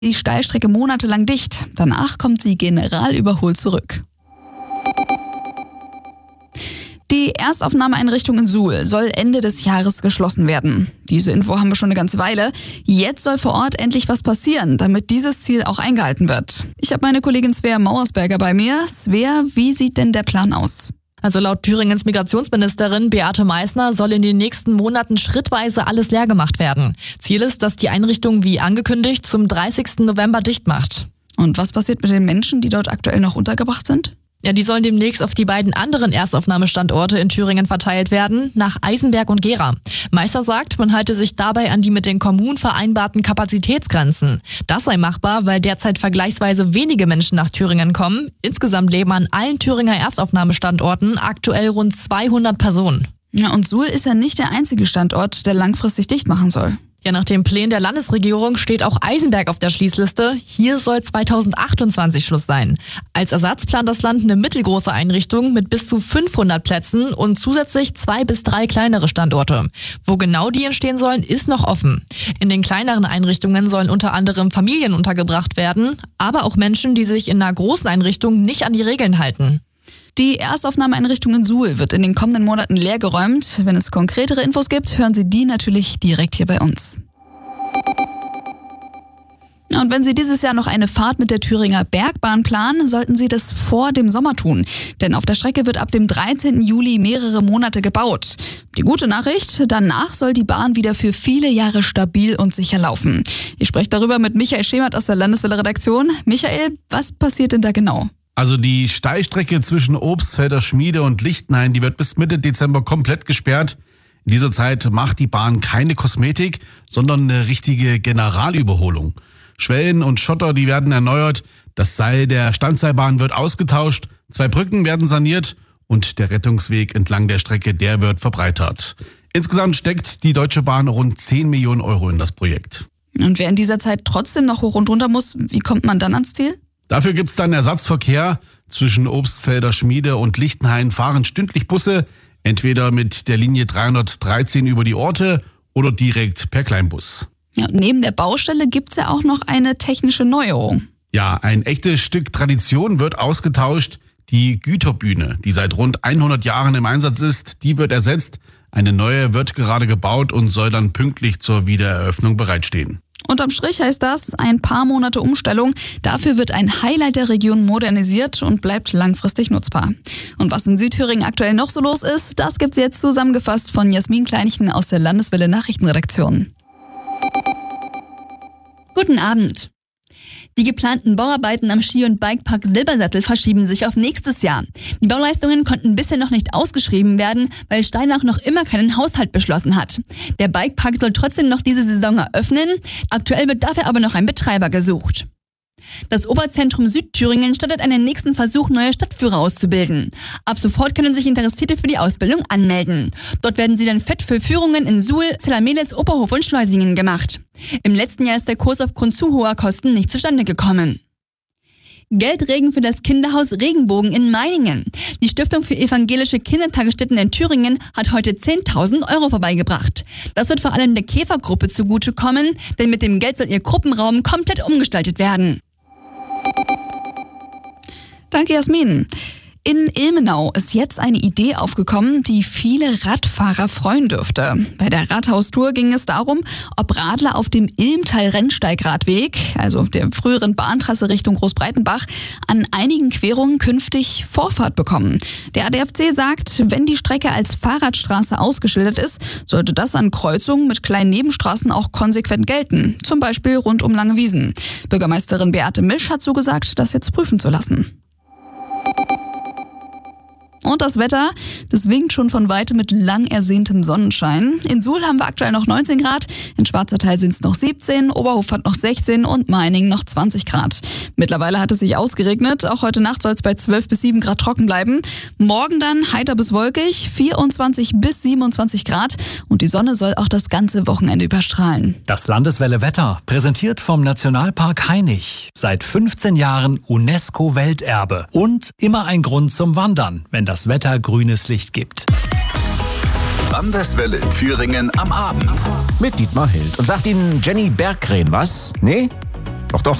die Steilstrecke monatelang dicht. Danach kommt sie generalüberholt zurück. Die Erstaufnahmeeinrichtung in Suhl soll Ende des Jahres geschlossen werden. Diese Info haben wir schon eine ganze Weile. Jetzt soll vor Ort endlich was passieren, damit dieses Ziel auch eingehalten wird. Ich habe meine Kollegin Svea Mauersberger bei mir. Svea, wie sieht denn der Plan aus? Also laut Thüringens Migrationsministerin Beate Meißner soll in den nächsten Monaten schrittweise alles leer gemacht werden. Ziel ist, dass die Einrichtung wie angekündigt zum 30. November dicht macht. Und was passiert mit den Menschen, die dort aktuell noch untergebracht sind? Ja, die sollen demnächst auf die beiden anderen Erstaufnahmestandorte in Thüringen verteilt werden, nach Eisenberg und Gera. Meißner sagt, man halte sich dabei an die mit den Kommunen vereinbarten Kapazitätsgrenzen. Das sei machbar, weil derzeit vergleichsweise wenige Menschen nach Thüringen kommen. Insgesamt leben an allen Thüringer Erstaufnahmestandorten aktuell rund 200 Personen. Ja, und Suhl ist ja nicht der einzige Standort, der langfristig dicht machen soll. Ja, nach den Plänen der Landesregierung steht auch Eisenberg auf der Schließliste. Hier soll 2028 Schluss sein. Als Ersatz plant das Land eine mittelgroße Einrichtung mit bis zu 500 Plätzen und zusätzlich 2 bis 3 kleinere Standorte. Wo genau die entstehen sollen, ist noch offen. In den kleineren Einrichtungen sollen unter anderem Familien untergebracht werden, aber auch Menschen, die sich in einer großen Einrichtung nicht an die Regeln halten. Die Erstaufnahmeeinrichtung in Suhl wird in den kommenden Monaten leergeräumt. Wenn es konkretere Infos gibt, hören Sie die natürlich direkt hier bei uns. Und wenn Sie dieses Jahr noch eine Fahrt mit der Thüringer Bergbahn planen, sollten Sie das vor dem Sommer tun. Denn auf der Strecke wird ab dem 13. Juli mehrere Monate gebaut. Die gute Nachricht, danach soll die Bahn wieder für viele Jahre stabil und sicher laufen. Ich spreche darüber mit Michael Schemert aus der Landeswelle-Redaktion. Michael, was passiert denn da genau? Also die Steilstrecke zwischen Obstfelder Schmiede und Lichtenhain, die wird bis Mitte Dezember komplett gesperrt. In dieser Zeit macht die Bahn keine Kosmetik, sondern eine richtige Generalüberholung. Schwellen und Schotter, die werden erneuert, das Seil der Standseilbahn wird ausgetauscht, 2 Brücken werden saniert und der Rettungsweg entlang der Strecke, der wird verbreitert. Insgesamt steckt die Deutsche Bahn rund 10 Millionen Euro in das Projekt. Und wer in dieser Zeit trotzdem noch hoch und runter muss, wie kommt man dann ans Ziel? Dafür gibt's dann Ersatzverkehr. Zwischen Obstfelder Schmiede und Lichtenhain fahren stündlich Busse, entweder mit der Linie 313 über die Orte oder direkt per Kleinbus. Ja, neben der Baustelle gibt's ja auch noch eine technische Neuerung. Ja, ein echtes Stück Tradition wird ausgetauscht. Die Güterbühne, die seit rund 100 Jahren im Einsatz ist, die wird ersetzt. Eine neue wird gerade gebaut und soll dann pünktlich zur Wiedereröffnung bereitstehen. Unterm Strich heißt das, ein paar Monate Umstellung. Dafür wird ein Highlight der Region modernisiert und bleibt langfristig nutzbar. Und was in Südthüringen aktuell noch so los ist, das gibt's jetzt zusammengefasst von Jasmin Kleinchen aus der Landeswelle Nachrichtenredaktion. Guten Abend. Die geplanten Bauarbeiten am Ski- und Bikepark Silbersattel verschieben sich auf nächstes Jahr. Die Bauleistungen konnten bisher noch nicht ausgeschrieben werden, weil Steinach noch immer keinen Haushalt beschlossen hat. Der Bikepark soll trotzdem noch diese Saison eröffnen. Aktuell wird dafür aber noch ein Betreiber gesucht. Das Oberzentrum Südthüringen startet einen nächsten Versuch, neue Stadtführer auszubilden. Ab sofort können sich Interessierte für die Ausbildung anmelden. Dort werden sie dann fit für Führungen in Suhl, Zellermehlitz, Oberhof und Schleusingen gemacht. Im letzten Jahr ist der Kurs aufgrund zu hoher Kosten nicht zustande gekommen. Geldregen für das Kinderhaus Regenbogen in Meiningen. Die Stiftung für evangelische Kindertagesstätten in Thüringen hat heute 10.000 Euro vorbeigebracht. Das wird vor allem der Käfergruppe zugutekommen, denn mit dem Geld soll ihr Gruppenraum komplett umgestaltet werden. Danke, Jasmin. In Ilmenau ist jetzt eine Idee aufgekommen, die viele Radfahrer freuen dürfte. Bei der Rathaustour ging es darum, ob Radler auf dem Ilmtal-Rennsteigradweg, also der früheren Bahntrasse Richtung Großbreitenbach, an einigen Querungen künftig Vorfahrt bekommen. Der ADFC sagt, wenn die Strecke als Fahrradstraße ausgeschildert ist, sollte das an Kreuzungen mit kleinen Nebenstraßen auch konsequent gelten. Zum Beispiel rund um Langewiesen. Bürgermeisterin Beate Misch hat zugesagt, das jetzt prüfen zu lassen. Und das Wetter, das winkt schon von Weitem mit lang ersehntem Sonnenschein. In Suhl haben wir aktuell noch 19 Grad, in Schwarzertal sind es noch 17, Oberhof hat noch 16 und Meiningen noch 20 Grad. Mittlerweile hat es sich ausgeregnet, auch heute Nacht soll es bei 12 bis 7 Grad trocken bleiben. Morgen dann heiter bis wolkig, 24 bis 27 Grad und die Sonne soll auch das ganze Wochenende überstrahlen. Das Landeswelle Wetter, präsentiert vom Nationalpark Hainich. Seit 15 Jahren UNESCO-Welterbe und immer ein Grund zum Wandern, wenn das Wetter grünes Licht gibt. Landeswelle Thüringen am Abend. Mit Dietmar Hild. Und sagt Ihnen Jenny Berggren was? Nee? Doch, doch.